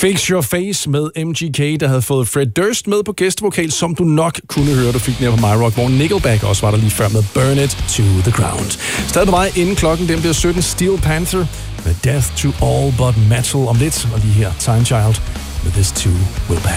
Fix Your Face med MGK, der havde fået Fred Durst med på gæstevokal, som du nok kunne høre, du fik ned på MyRock, hvor Nickelback også var der lige før med Burn It to the Ground. Stadig på vej inden klokken, den bliver 17, Steel Panther med Death to All But Metal om lidt, og lige her Time Child med This Too Will Pass.